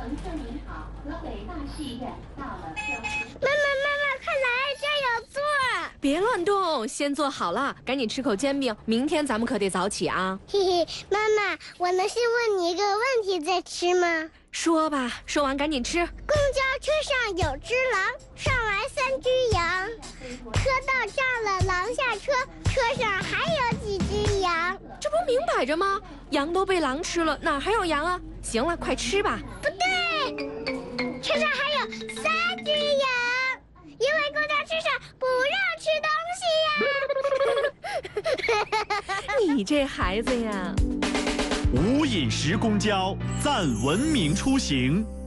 您好，河北大戏院到了标识。 妈妈，快来，这儿有座。 别乱动，先坐好了，赶紧吃口煎饼，明天咱们可得早起啊。 嘿嘿，妈妈，我能先问你一个问题再吃吗？ 说吧，说完赶紧吃。 公交车上有只狼，上来3只羊，车到这儿了，狼下车，车上还有几只羊？ 这不明摆着吗？羊都被狼吃了，哪还有羊啊？行了，快吃吧。 不对，车上还有3只羊，因为公交车上不让吃东西呀。 你这孩子呀！ 无饮食公交，赞文明出行。